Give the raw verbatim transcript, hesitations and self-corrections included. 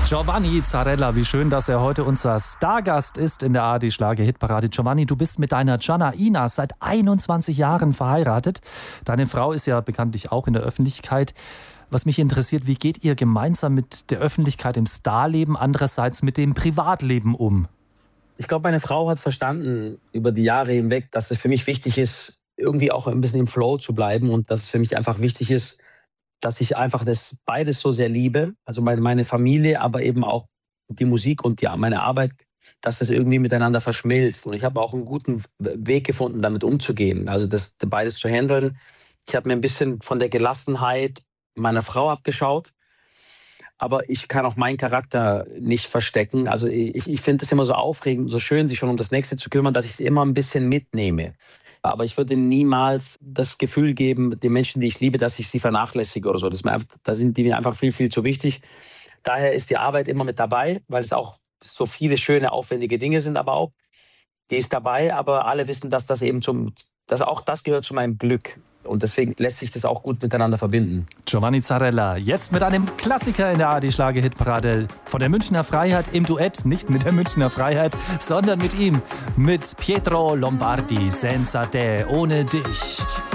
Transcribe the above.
Giovanni Zarella, wie schön, dass er heute unser Stargast ist in der A R D-Schlager-Hitparade. Giovanni, du bist mit deiner Janaina seit einundzwanzig Jahren verheiratet. Deine Frau ist ja bekanntlich auch in der Öffentlichkeit. Was mich interessiert, wie geht ihr gemeinsam mit der Öffentlichkeit im Starleben, andererseits mit dem Privatleben um? Ich glaube, meine Frau hat verstanden über die Jahre hinweg, dass es für mich wichtig ist, irgendwie auch ein bisschen im Flow zu bleiben und dass es für mich einfach wichtig ist, dass ich einfach das beides so sehr liebe, also meine, meine Familie, aber eben auch die Musik und die, meine Arbeit, dass das irgendwie miteinander verschmilzt. Und ich habe auch einen guten Weg gefunden, damit umzugehen, also das beides zu handeln. Ich habe mir ein bisschen von der Gelassenheit meiner Frau abgeschaut, aber ich kann auch meinen Charakter nicht verstecken. Also ich, ich finde es immer so aufregend, so schön, sich schon um das Nächste zu kümmern, dass ich es immer ein bisschen mitnehme. Aber ich würde niemals das Gefühl geben, den Menschen, die ich liebe, dass ich sie vernachlässige oder so. Das ist mir einfach, da sind die mir einfach viel, viel zu wichtig. Daher ist die Arbeit immer mit dabei, weil es auch so viele schöne, aufwendige Dinge sind, aber auch, die ist dabei, aber alle wissen, dass das eben zum, dass auch das gehört zu meinem Glück. Und deswegen lässt sich das auch gut miteinander verbinden. Giovanni Zarella, jetzt mit einem Klassiker in der A R D-Schlager-Hitparade von der Münchner Freiheit im Duett, nicht mit der Münchner Freiheit, sondern mit ihm, mit Pietro Lombardi, Senza te, ohne dich.